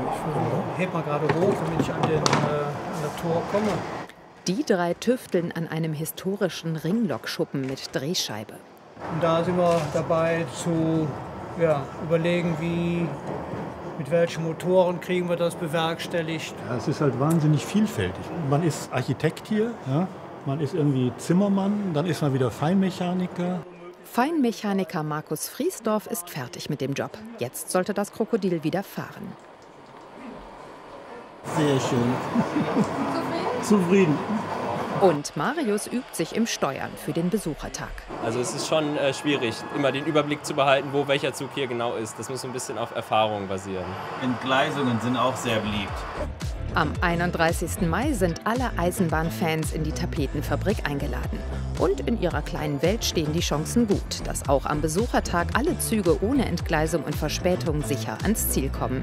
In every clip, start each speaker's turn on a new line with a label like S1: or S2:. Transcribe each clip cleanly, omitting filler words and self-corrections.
S1: Ich heb mal gerade hoch, damit ich an das Tor komme.
S2: Die drei tüfteln an einem historischen Ringlokschuppen mit Drehscheibe.
S1: Und da sind wir dabei zu überlegen, mit welchen Motoren kriegen wir das bewerkstelligt.
S3: Ja, es ist halt wahnsinnig vielfältig. Man ist Architekt hier, ja? Man ist irgendwie Zimmermann, dann ist man wieder Feinmechaniker.
S2: Feinmechaniker Markus Friesdorf ist fertig mit dem Job. Jetzt sollte das Krokodil wieder fahren.
S3: Sehr schön. Zufrieden.
S2: Und Marius übt sich im Steuern für den Besuchertag.
S4: Also es ist schon schwierig, immer den Überblick zu behalten, wo welcher Zug hier genau ist. Das muss ein bisschen auf Erfahrung basieren.
S5: Entgleisungen sind auch sehr beliebt.
S2: Am 31. Mai sind alle Eisenbahnfans in die Tapetenfabrik eingeladen. Und in ihrer kleinen Welt stehen die Chancen gut, dass auch am Besuchertag alle Züge ohne Entgleisung und Verspätung sicher ans Ziel kommen.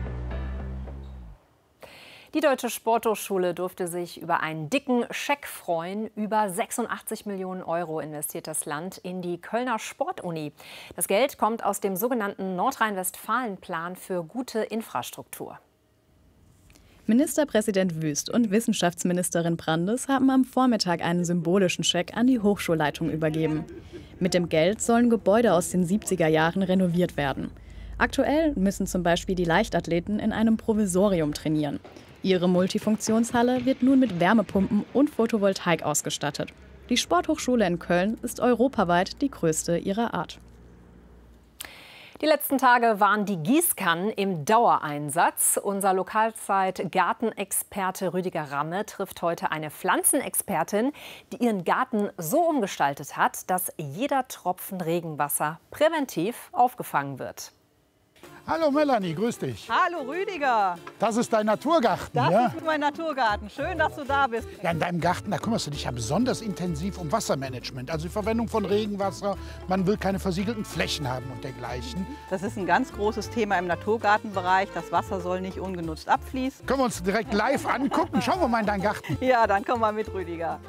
S6: Die Deutsche Sporthochschule durfte sich über einen dicken Scheck freuen. Über 86 Millionen Euro investiert das Land in die Kölner Sportuni. Das Geld kommt aus dem sogenannten Nordrhein-Westfalen-Plan für gute Infrastruktur.
S7: Ministerpräsident Wüst und Wissenschaftsministerin Brandes haben am Vormittag einen symbolischen Scheck an die Hochschulleitung übergeben. Mit dem Geld sollen Gebäude aus den 70er Jahren renoviert werden. Aktuell müssen zum Beispiel die Leichtathleten in einem Provisorium trainieren. Ihre Multifunktionshalle wird nun mit Wärmepumpen und Photovoltaik ausgestattet. Die Sporthochschule in Köln ist europaweit die größte ihrer Art.
S6: Die letzten Tage waren die Gießkannen im Dauereinsatz. Unser Lokalzeit-Gartenexperte Rüdiger Ramme trifft heute eine Pflanzenexpertin, die ihren Garten so umgestaltet hat, dass jeder Tropfen Regenwasser präventiv aufgefangen wird.
S8: Hallo Melanie, grüß dich.
S9: Hallo Rüdiger.
S8: Das ist dein Naturgarten,
S9: Das
S8: ja?
S9: ist mein Naturgarten. Schön, dass du da bist.
S8: Ja, in deinem Garten, da kümmerst du dich ja besonders intensiv um Wassermanagement. Also die Verwendung von Regenwasser. Man will keine versiegelten Flächen haben und dergleichen.
S9: Das ist ein ganz großes Thema im Naturgartenbereich. Das Wasser soll nicht ungenutzt abfließen.
S8: Können wir uns direkt live angucken? Schauen wir mal in deinen Garten.
S9: Ja, dann komm mal mit, Rüdiger.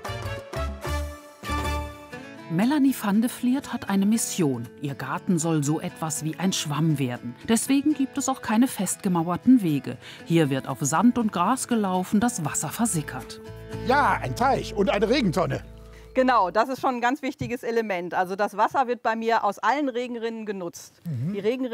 S10: Melanie van de Vliert hat eine Mission. Ihr Garten soll so etwas wie ein Schwamm werden. Deswegen gibt es auch keine festgemauerten Wege. Hier wird auf Sand und Gras gelaufen, das Wasser versickert.
S8: Ja, ein Teich und eine Regentonne.
S9: Genau, das ist schon ein ganz wichtiges Element. Also das Wasser wird bei mir aus allen Regenrinnen genutzt. Die Regenrinnen